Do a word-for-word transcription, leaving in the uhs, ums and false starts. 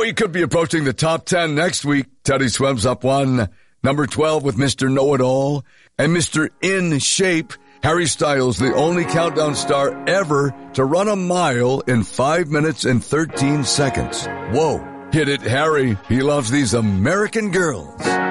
he could be approaching the top ten next week. Teddy Swims up one. Number twelve with Mister Know-It-All. And Mister In Shape, Harry Styles, the only countdown star ever to run a mile in five minutes and thirteen seconds. Whoa. Hit it, Harry. He loves these American girls.